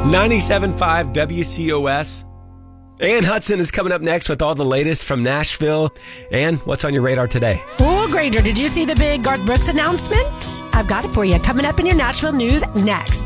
97.5 WCOS. Ann Hudson is coming up next with all the latest from Nashville. Ann, what's on your radar today? Oh, Granger, did you see the big Garth Brooks announcement? I've got it for you. Coming up in your Nashville news next.